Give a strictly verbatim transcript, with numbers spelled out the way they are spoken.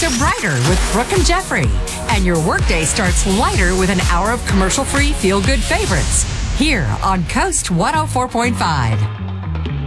to brighter with Brooke and Jeffrey. And your workday starts lighter with an hour of commercial-free feel-good favorites. Here on Coast one oh four point five.